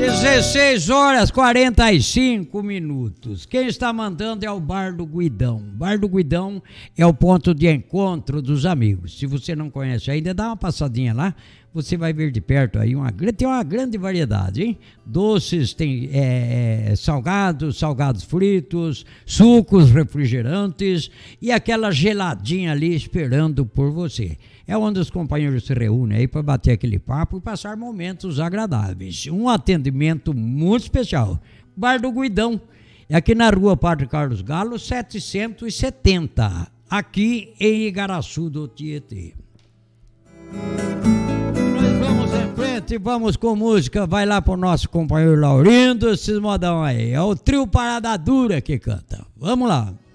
16 horas 45 minutos. Quem está mandando é o Bar do Guidão. Bar do Guidão é o ponto de encontro dos amigos. Se você não conhece ainda, dá uma passadinha lá. Você vai ver de perto aí, tem uma grande variedade, hein? Doces, tem salgados fritos, sucos, refrigerantes e aquela geladinha ali esperando por você. É onde os companheiros se reúnem aí para bater aquele papo e passar momentos agradáveis. Um atendimento muito especial. Bar do Guidão, é aqui na rua Padre Carlos Galo, 770, aqui em Igaraçu do Tietê. Vamos com música, vai lá pro nosso companheiro Laurindo, esses modão aí, é o trio Parada Dura que canta, vamos lá.